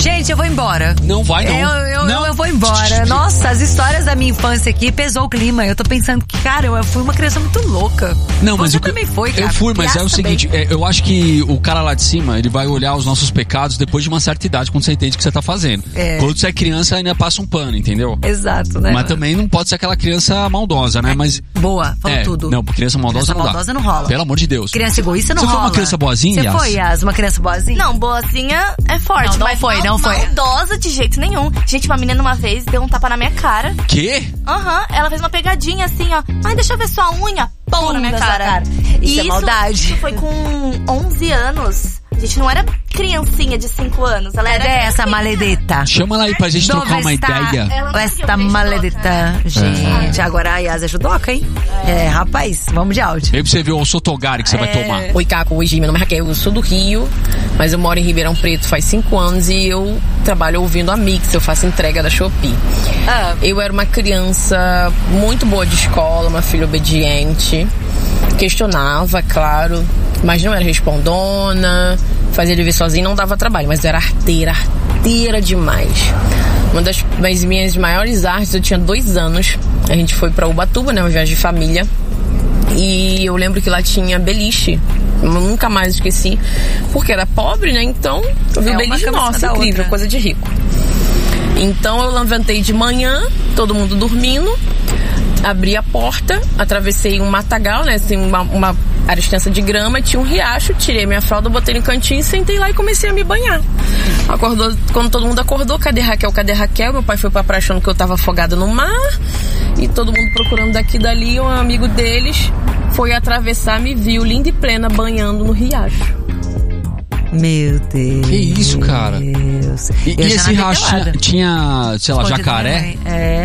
Gente, eu vou embora. Não vai, não. Eu vou embora. Nossa, as histórias da minha infância aqui pesou o clima. Eu tô pensando que, cara, eu fui uma criança muito louca. Não, mas você também foi, cara. Eu fui, mas é o seguinte, eu acho que o cara lá de cima, ele vai olhar os nossos pecados depois de uma certa idade, quando você entende o que você tá fazendo. Quando você é criança, ainda passa um pano, entendeu? Exato, né? Mas também não pode ser aquela criança maldosa, né? Mas boa, falou tudo. Não, criança maldosa não dá. Maldosa não rola. Pelo amor de Deus. Criança egoísta não rola. Você foi uma criança boazinha, Você foi, Yas? Uma criança boazinha? Não, boazinha é forte. Não mas foi. Maldosa de jeito nenhum. Gente, uma menina uma vez deu um tapa na minha cara. Quê? Ela fez uma pegadinha assim, ó. Ai, deixa eu ver sua unha. Pô, na minha cara. Isso é maldade. Isso foi com 11 anos. A gente não era criancinha de 5 anos. Ela era essa maledeta? Chama ela aí pra gente trocar uma ideia. Esta maledeta. Gente, agora a Yas é judoca, hein? Rapaz, vamos de áudio. Vem pra você ver o Sotogari que você vai tomar. Oi, Caco. Oi, Gi. Meu nome é Raquel. Eu sou do Rio, mas eu moro em Ribeirão Preto faz 5 anos e eu trabalho ouvindo a Mix. Eu faço entrega da Shopee. Eu era uma criança muito boa de escola, uma filha obediente. Questionava, claro, mas não era respondona, fazia dever sozinha, não dava trabalho, mas era arteira demais. Uma das minhas maiores artes, eu tinha 2 anos, a gente foi pra Ubatuba, né, uma viagem de família, e eu lembro que lá tinha beliche, eu nunca mais esqueci, porque era pobre, né, então eu vi o beliche, nossa, incrível, coisa de rico. Então eu levantei de manhã, todo mundo dormindo, abri a porta, atravessei um matagal, né, assim, uma área extensa de grama, tinha um riacho, tirei minha fralda, botei no cantinho, sentei lá e comecei a me banhar. Quando todo mundo acordou, cadê Raquel? Meu pai foi pra praia achando que eu tava afogada no mar, e todo mundo procurando daqui e dali, um amigo deles foi atravessar, me viu, linda e plena, banhando no riacho. Meu Deus. Que isso, cara? E esse riacho tinha, sei lá, jacaré?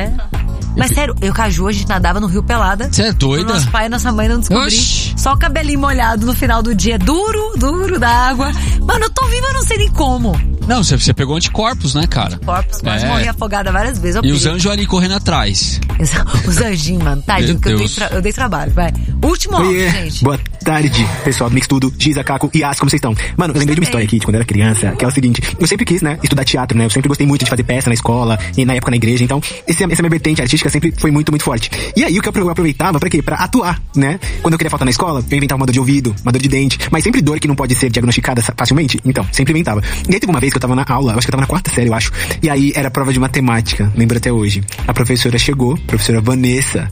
Mas sério, eu Caju, a gente nadava no Rio Pelada. Você é doida? Nosso pai e nossa mãe não descobri. Só o cabelinho molhado no final do dia, duro da água. Mano, eu tô viva, eu não sei nem como. Não, você pegou anticorpos, né, cara? Anticorpos, quase morri afogada várias vezes. E os anjos ali correndo atrás. Os anjinhos, mano. Tadinho, porque eu dei trabalho, vai. Último áudio, gente. Boa tarde, pessoal. Mix tudo. Giza, Caco e Yas, como vocês estão? Mano, eu lembrei de uma história aqui de quando eu era criança, que é o seguinte. Eu sempre quis, né, estudar teatro, né? Eu sempre gostei muito de fazer peça na escola e na época na igreja. Então, essa minha vertente artística sempre foi muito, muito forte. E aí, o que eu aproveitava pra quê? Pra atuar, né? Quando eu queria faltar na escola, eu inventava uma dor de ouvido, uma dor de dente. Mas sempre dor que não pode ser diagnosticada facilmente. Então, sempre inventava. E aí teve uma vez que eu tava na aula, acho que eu tava na 4ª série, eu acho. E aí, era prova de matemática. Lembro até hoje. A professora chegou, professora Vanessa.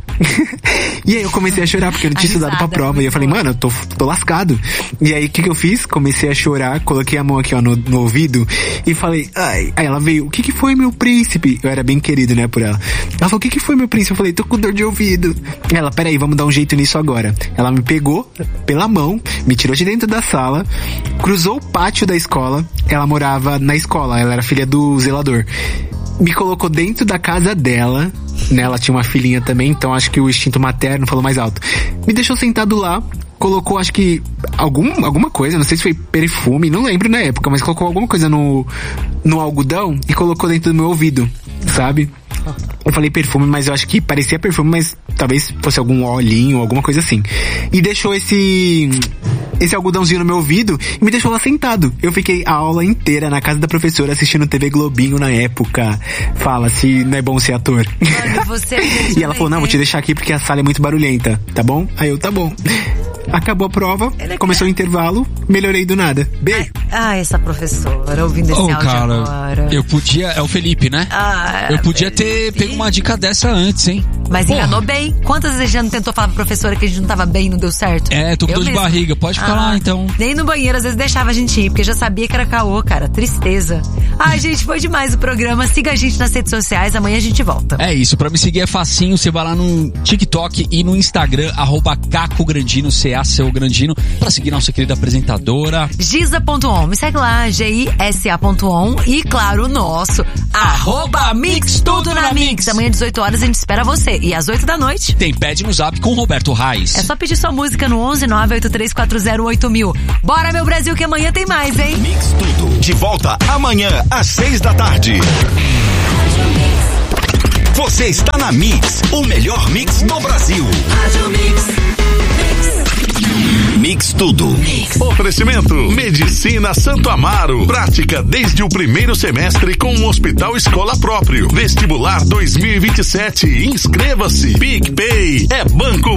E aí eu comecei a chorar, porque eu não tinha estudado pra prova. E eu falei, mano, eu tô lascado. E aí, o que eu fiz? Comecei a chorar, coloquei a mão aqui, ó, no ouvido. E falei, ai. Aí ela veio, o que foi, meu príncipe? Eu era bem querido, né, por ela. Ela falou, o que foi, meu príncipe? Eu falei, tô com dor de ouvido. Ela, peraí, vamos dar um jeito nisso agora. Ela me pegou pela mão, me tirou de dentro da sala, cruzou o pátio da escola. Ela morava na escola, ela era filha do zelador. Me colocou dentro da casa dela, né? Ela tinha uma filhinha também, então acho que o instinto materno falou mais alto. Me deixou sentado lá, colocou, acho que alguma coisa, não sei se foi perfume, não lembro na época, mas colocou alguma coisa no algodão e colocou dentro do meu ouvido, sabe? Eu falei perfume, mas eu acho que parecia perfume, mas talvez fosse algum olhinho, alguma coisa assim. E deixou esse algodãozinho no meu ouvido e me deixou lá sentado. Eu fiquei a aula inteira na casa da professora assistindo TV Globinho na época. Fala se não é bom ser ator. Mano, você e ela falou, não, vou te deixar aqui porque a sala é muito barulhenta, tá bom? Aí eu, tá bom. Acabou a prova, começou o intervalo, melhorei do nada. Beijo. Essa professora, ouvindo esse áudio cara, agora. Eu podia, é o Felipe, né? Eu podia ter pego uma dica dessa antes, hein? Mas enganou bem. Quantas vezes a gente já não tentou falar pra professora que a gente não tava bem e não deu certo? Tô com dor de barriga, pode ficar lá, então. Nem no banheiro, às vezes deixava a gente ir, porque já sabia que era caô, cara. Tristeza. Ai, gente, foi demais o programa. Siga a gente nas redes sociais, amanhã a gente volta. É isso, pra me seguir é facinho, você vai lá no TikTok e no Instagram, @CacoGrandino, C-A-C-O Grandino, pra seguir nossa querida apresentadora. Giza.on, me segue lá, GISA.on e, claro, o nosso, @Mix Tudo na Mix. Amanhã, 18 horas, a gente espera você. E às 8 da noite... tem Pede no Zap com Roberto Reis. É só pedir sua música no 11983408000. Bora, meu Brasil, que amanhã tem mais, hein? Mix Tudo, de volta amanhã às 6 da tarde. Você está na Mix, o melhor mix do Brasil. Mix. Mix Tudo. Oferecimento Medicina Santo Amaro. Prática desde o primeiro semestre com um hospital escola próprio. Vestibular 2027. Inscreva-se. PicPay é Banco